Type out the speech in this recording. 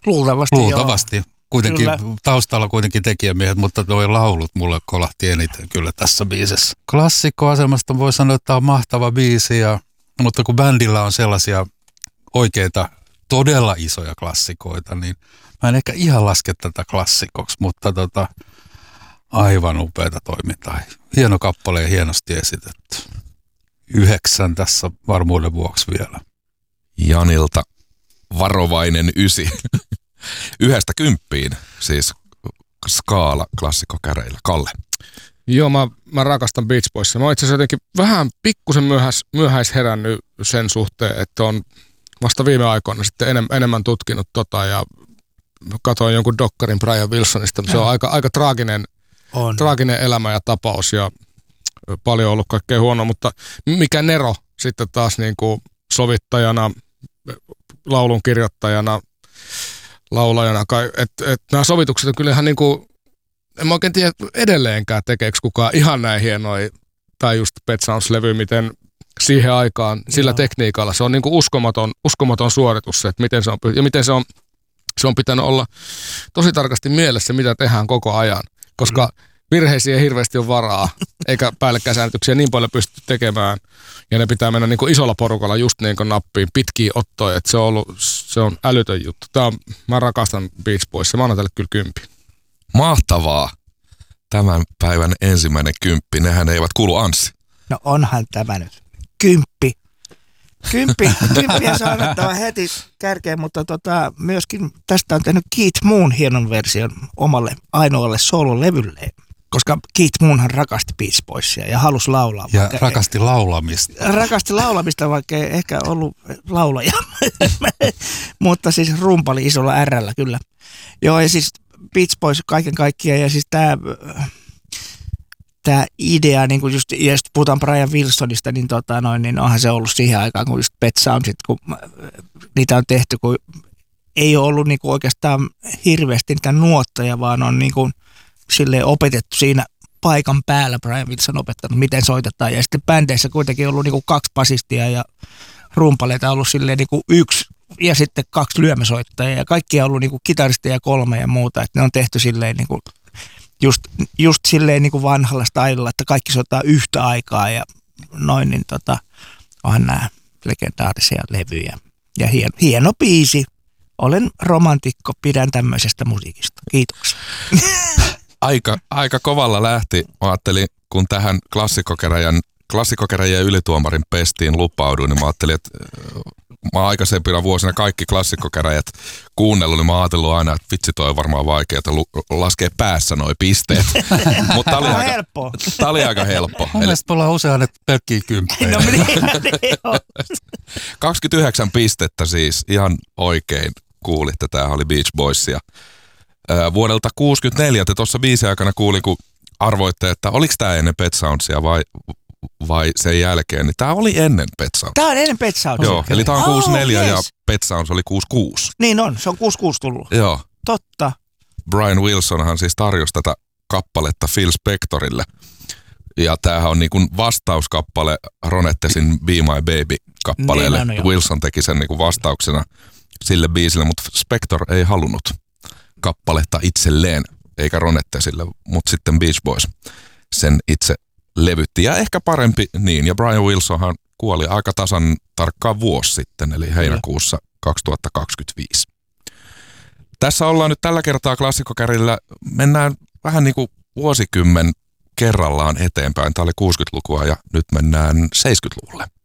Luultavasti. Kuitenkin kyllä. Taustalla kuitenkin tekijämiehet, mutta nuo laulut mulle kolahti eniten kyllä tässä biisessä. Klassikkoasemasta voi sanoa, että on mahtava biisi, mutta kun bändillä on sellaisia oikeita, todella isoja klassikoita, niin mä en ehkä ihan laske tätä klassikoksi, mutta aivan upeata toimintaa. Hieno kappale ja hienosti esitetty. 9 tässä varmuuden vuoksi vielä. Janilta varovainen 9. 1–10, siis skaala klassikkokäreillä. Kalle. Joo, mä rakastan Beach Boysia. Mä oon itse asiassa jotenkin vähän pikkusen myöhäis herännyt sen suhteen, että on vasta viime aikoina sitten enemmän tutkinut ja katsoin jonkun dokkarin Brian Wilsonista. Se on aika traaginen elämä ja tapaus ja paljon ollut kaikkea huonoa, mutta mikä nero sitten taas niin kuin sovittajana, laulun kirjoittajana, laulajana, että nämä sovitukset on kyllä ihan niin kuin, en mä oikein tiedä edelleenkään tekeekö kukaan ihan näin hienoja, tai just Pet Sounds-levy, miten siihen aikaan, sillä tekniikalla, se on niin kuin uskomaton suoritus se, että miten se on pitänyt olla tosi tarkasti mielessä, mitä tehdään koko ajan, koska virheisiä ei hirveästi ole varaa, eikä päällekkäisäänityksiä niin paljon pysty tekemään, ja ne pitää mennä niin kuin isolla porukalla just niin kuin nappiin, pitkiä ottoja, että se on älytön juttu. Mä rakastan Beach Boysia, mä annan tälle kyllä 10. Mahtavaa. Tämän päivän ensimmäinen 10, nehän eivät kuulu Anssi. No onhan tämä nyt. 10. 10 saa annettava heti kärkeen, mutta myöskin tästä on tehnyt Keith Moon hienon version omalle ainoalle soololevylleen. Koska Keith Moonhan rakasti Beach Boysia ja halusi laulaa. Ja rakasti laulamista. Rakasti laulamista, vaikka ei ehkä ollut laulaja. Mutta siis rumpali isolla R:llä kyllä. Joo, ja siis Beach Boys kaiken kaikkiaan. Ja siis tämä idea, niin kun just puhutaan Brian Wilsonista, niin, niin onhan se ollut siihen aikaan, kun just Pet Soundsit, kun niitä on tehty, kun ei ole ollut niin kuin oikeastaan hirveästi niitä nuottoja, vaan on niin kuin silleen opetettu siinä paikan päällä. Brian Wilson opettanut, miten soitetaan. Ja sitten bändeissä kuitenkin ollut niin kuin 2 basistia ja rumpaleita ollut silleen niin kuin 1 ja sitten 2 lyömäsoittajia. Ja kaikki on ollut niin kuin kitaristeja ja 3 ja muuta. Että ne on tehty silleen niin kuin just silleen niin kuin vanhalla stylella, että kaikki soittaa yhtä aikaa ja noin, niin onhan nämä legendaarisia levyjä. Ja hieno biisi. Olen romantikko, pidän tämmöisestä musiikista. Kiitoksia. Aika kovalla lähti. Mä ajattelin, kun tähän klassikkokäräjien ylituomarin pestiin lupauduin, niin mä ajattelin, että mä oon aikaisempina vuosina kaikki klassikkokäräjät kuunnellut, niin mä oon ajatellut aina, että vitsi toi on varmaan vaikeaa laskee päässä noi pisteet. Mutta tää oli aika helppo. Mun mielestä ollaan usein että pelkkiä 10. No niin, 29 pistettä siis, ihan oikein kuulitte, tää oli Beach Boysia. Vuodelta 1964 te tuossa biisin aikana kuulin, kun arvoitte, että oliko tämä ennen Pet Soundsia vai sen jälkeen, niin tämä oli ennen Pet Soundsia. Tämä on ennen Pet Soundsia. Joo, eli tämä on 64 ja Pet Sounds oli 66. Niin on, se on 66 tullut. Joo. Totta. Brian Wilsonhan siis tarjosi tätä kappaletta Phil Spectorille. Ja tämähän on niin kuin vastauskappale Ronetesin Be My Baby-kappaleelle. Niin Wilson teki sen niin kuin vastauksena sille biisille, mutta Spector ei halunnut kappaletta itselleen, eikä Ronetesille, mutta sitten Beach Boys sen itse levytti. Ja ehkä parempi niin. Ja Brian Wilsonhan kuoli aika tasan tarkkaan vuosi sitten, eli heinäkuussa 2025. Tässä ollaan nyt tällä kertaa klassikkokärillä. Mennään vähän niin kuin vuosikymmen kerrallaan eteenpäin. Tämä oli 60-lukua ja nyt mennään 70-luvulle.